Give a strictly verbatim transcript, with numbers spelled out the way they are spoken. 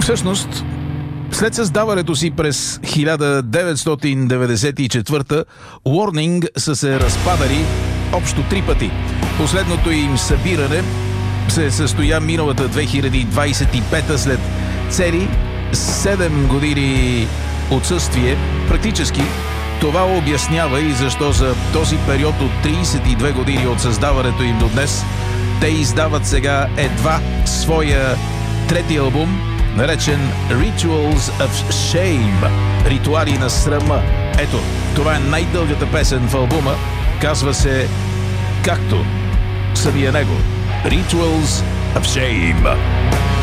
Всъщност, след създаването си през хиляда деветстотин деветдесет и четвърта, Warning са се разпадали общо три пъти. Последното им събиране се състоя миналата две хиляди двадесет и пета след цели седем години отсъствие. Практически това обяснява и защо за този период от тридесет и две години от създаването им до днес те издават сега едва своя трети албум, наречен Rituals of Shame, ритуали на срама. Ето, това е най-дългата песен в албума. Казва се както самия него, Rituals of Shame.